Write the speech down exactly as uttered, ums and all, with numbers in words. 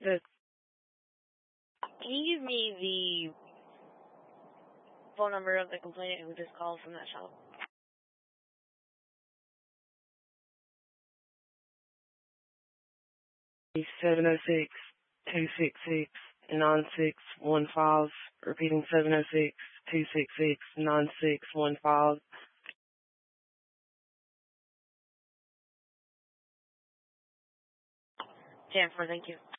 Good. Can you give me the phone number of the complainant who just called from that shop? seven oh six, two six six, nine six one five. Repeating seven oh six, two six six, nine six one five. Jennifer, thank you.